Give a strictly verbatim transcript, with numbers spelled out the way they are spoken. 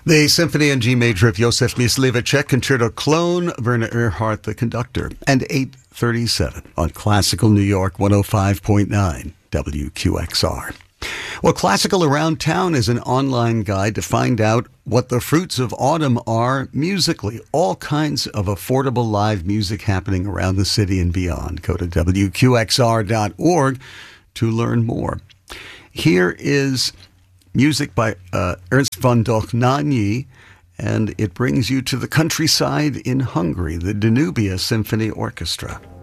The Symphony in G Major of Josef Myslivacek, Concerto Clone, Werner Erhardt, the conductor, and eight thirty-seven on Classical New York one oh five point nine W Q X R. Well, Classical Around Town is an online guide to find out what the fruits of autumn are musically. All kinds of affordable live music happening around the city and beyond. Go to W Q X R dot org to learn more. Here is music by uh, Ernst von Dohnányi, and it brings you to the countryside in Hungary, the Danubia Symphony Orchestra.